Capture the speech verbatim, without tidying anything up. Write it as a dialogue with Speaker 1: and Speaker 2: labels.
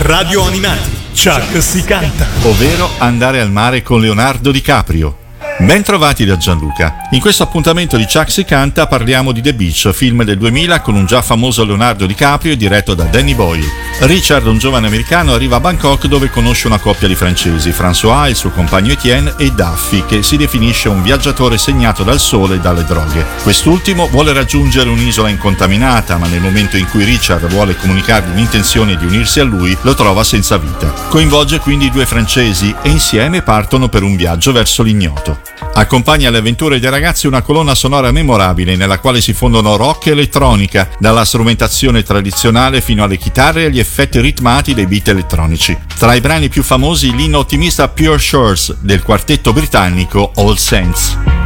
Speaker 1: Radio Animati, Chuck si canta.
Speaker 2: Ovvero andare al mare con Leonardo DiCaprio. Ben trovati da Gianluca. In questo appuntamento di Chuck si canta parliamo di The Beach, film del duemila con un già famoso Leonardo DiCaprio diretto da Danny Boyle. Richard, un giovane americano, arriva a Bangkok dove conosce una coppia di francesi, François, il suo compagno Etienne, e Duffy, che si definisce un viaggiatore segnato dal sole e dalle droghe. Quest'ultimo vuole raggiungere un'isola incontaminata, ma nel momento in cui Richard vuole comunicargli l'intenzione di unirsi a lui, lo trova senza vita. Coinvolge quindi i due francesi e insieme partono per un viaggio verso l'ignoto. Accompagna le avventure dei ragazzi una colonna sonora memorabile nella quale si fondono rock e elettronica, dalla strumentazione tradizionale fino alle chitarre e agli effetti ritmati dei beat elettronici. Tra i brani più famosi l'inno ottimista Pure Shores del quartetto britannico All Saints.